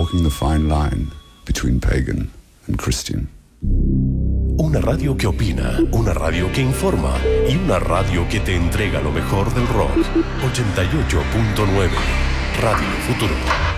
walking the fine line between pagan and Christian. Una radio que opina, una radio que informa y una radio que te entrega lo mejor del rock. 88.9 Radio Futuro.